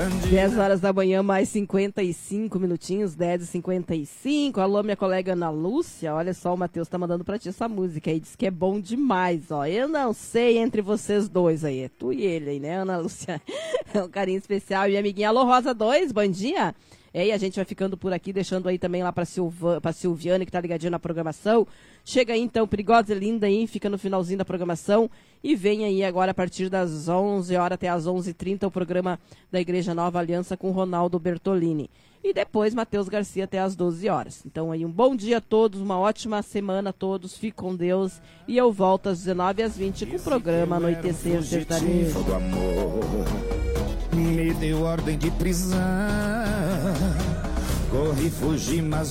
10 horas da manhã, mais 55 minutinhos, 10h55. Alô, minha colega Ana Lúcia. Olha só, o Matheus tá mandando pra ti essa música aí. Diz que é bom demais, ó. Eu não sei entre vocês dois aí. É tu e ele aí, né, Ana Lúcia? É um carinho especial. E amiguinha, alô, Rosa 2, bom dia. E a gente vai ficando por aqui, deixando aí também lá pra Silviane, que tá ligadinha na programação. Chega aí, então, Perigosa e Linda aí, fica no finalzinho da programação. E vem aí agora, a partir das 11 horas até as 11h30, o programa da Igreja Nova Aliança com Ronaldo Bertolini. E depois, Matheus Garcia até as 12 horas. Então, aí, um bom dia a todos, uma ótima semana a todos. Fique com Deus. E eu volto às 19h20 com o programa Anoitecer Sertanejo. Me deu ordem de prisão, corri, fugi, mas